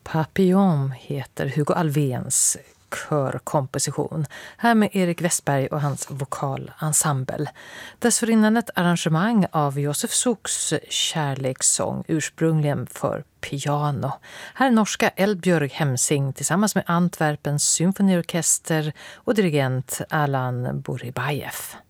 Papillon heter Hugo Alfvéns körkomposition. Här med Erik Westberg och hans vokalensemble. Dessförinnan ett arrangemang av Josef Sukks kärlekssång, ursprungligen för piano. Här är norska Eldbjörg Hemsing tillsammans med Antwerpens symfoniorkester och dirigent Alan Buribajev.